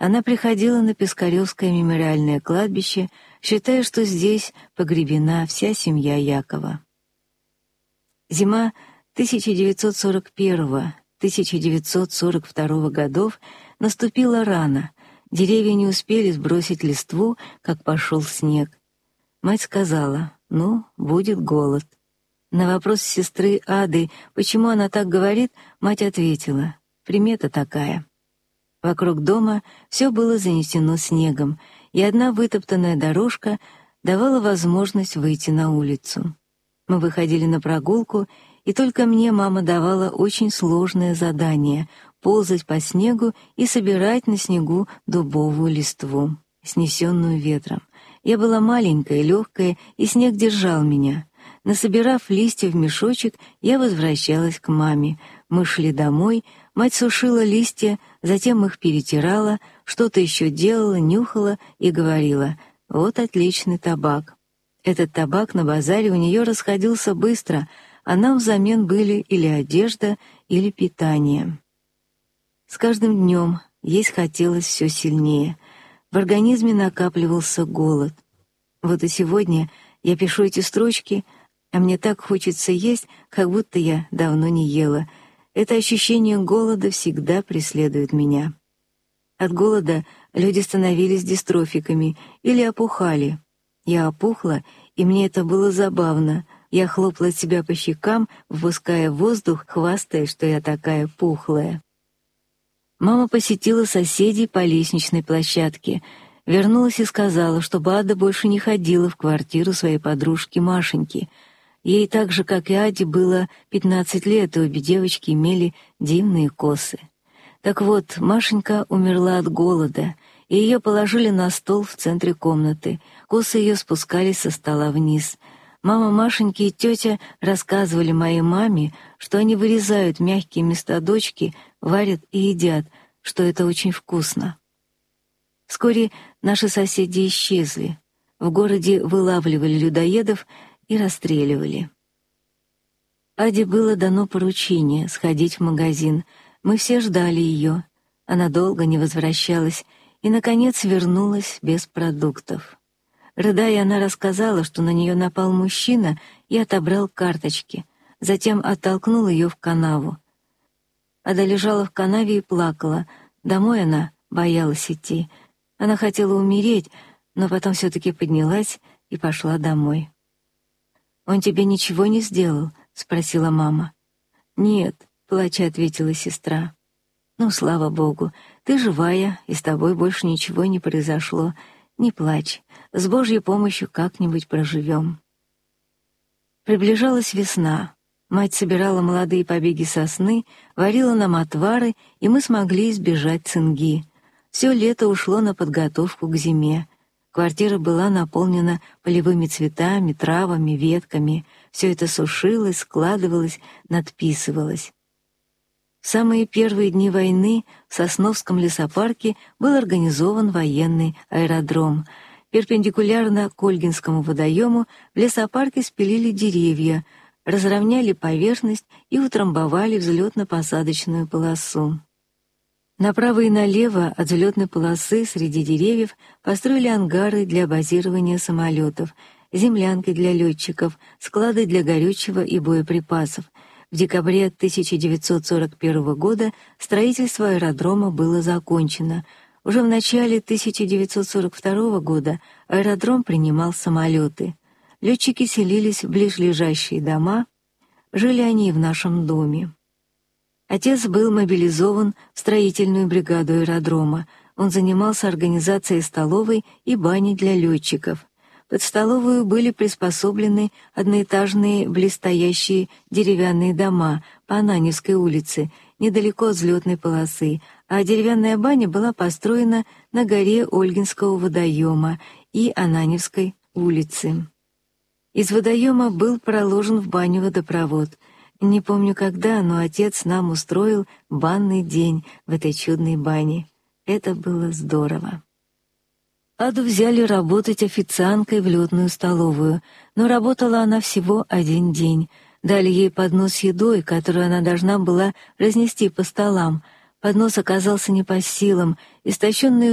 Она приходила на Пискаревское мемориальное кладбище, считая, что здесь погребена вся семья Якова. Зима 1941-1942 годов наступила рано, деревья не успели сбросить листву, как пошел снег. Мать сказала: «Ну, будет голод». На вопрос сестры Ады, почему она так говорит, мать ответила: «Примета такая». Вокруг дома все было занесено снегом, и одна вытоптанная дорожка давала возможность выйти на улицу. Мы выходили на прогулку, и только мне мама давала очень сложное задание — ползать по снегу и собирать на снегу дубовую листву, снесенную ветром. Я была маленькая, легкая, и снег держал меня. Насобирав листья в мешочек, я возвращалась к маме. Мы шли домой, мать сушила листья, затем их перетирала, что-то еще делала, нюхала и говорила: «Вот отличный табак». Этот табак на базаре у нее расходился быстро, а нам взамен были или одежда, или питание. С каждым днем есть хотелось все сильнее. В организме накапливался голод. Вот и сегодня я пишу эти строчки, а мне так хочется есть, как будто я давно не ела. Это ощущение голода всегда преследует меня. От голода люди становились дистрофиками или опухали. Я опухла, и мне это было забавно. Я хлопала себя по щекам, выпуская воздух, хвастаясь, что я такая пухлая. Мама посетила соседей по лестничной площадке, вернулась и сказала, чтобы Ада больше не ходила в квартиру своей подружки Машеньки. Ей так же, как и Аде, было 15 лет, и обе девочки имели дивные косы. Так вот, Машенька умерла от голода, и ее положили на стол в центре комнаты. Косы ее спускались со стола вниз. Мама Машеньки и тетя рассказывали моей маме, что они вырезают мягкие места дочки, варят и едят, что это очень вкусно. Вскоре наши соседи исчезли. В городе вылавливали людоедов и расстреливали. Аде было дано поручение сходить в магазин. Мы все ждали ее. Она долго не возвращалась и, наконец, вернулась без продуктов. Рыдая, она рассказала, что на нее напал мужчина и отобрал карточки, затем оттолкнул ее в канаву. Ада лежала в канаве и плакала. Домой она боялась идти. Она хотела умереть, но потом все-таки поднялась и пошла домой. «Он тебе ничего не сделал?» — спросила мама. «Нет», — плача ответила сестра. «Ну, слава Богу, ты живая, и с тобой больше ничего не произошло. Не плачь, с Божьей помощью как-нибудь проживем». Приближалась весна. Мать собирала молодые побеги сосны, варила нам отвары, и мы смогли избежать цинги. Все лето ушло на подготовку к зиме. Квартира была наполнена полевыми цветами, травами, ветками. Все это сушилось, складывалось, надписывалось. В самые первые дни войны в Сосновском лесопарке был организован военный аэродром. Перпендикулярно к Ольгинскому водоему в лесопарке спилили деревья, разровняли поверхность и утрамбовали взлетно-посадочную полосу. Направо и налево от взлетной полосы среди деревьев построили ангары для базирования самолетов, землянки для летчиков, склады для горючего и боеприпасов. В декабре 1941 года строительство аэродрома было закончено. Уже в начале 1942 года аэродром принимал самолеты. Летчики селились в близлежащие дома, жили они и в нашем доме. Отец был мобилизован в строительную бригаду аэродрома. Он занимался организацией столовой и бани для летчиков. Под столовую были приспособлены одноэтажные близстоящие деревянные дома по Ананьевской улице, недалеко от взлетной полосы, а деревянная баня была построена на горе Ольгинского водоема и Ананьевской улицы. Из водоема был проложен в баню водопровод. Не помню когда, но отец нам устроил банный день в этой чудной бане. Это было здорово. Аду взяли работать официанткой в летную столовую, но работала она всего один день. Дали ей поднос с едой, которую она должна была разнести по столам. Поднос оказался не по силам, истощенные